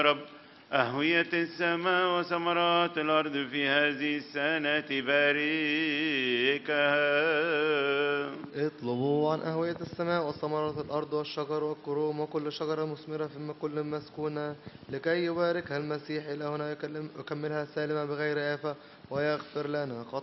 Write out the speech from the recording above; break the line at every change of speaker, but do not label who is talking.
رب أهوية السماء وثمرات الأرض في هذه السنة باركها.
اطلبوا عن أهوية السماء وثمرات الأرض والشجر والكروم وكل شجرة مثمرة في كل مسكونة، لكي يباركها المسيح إلهنا يكملها سالمة بغير آفة ويغفر لنا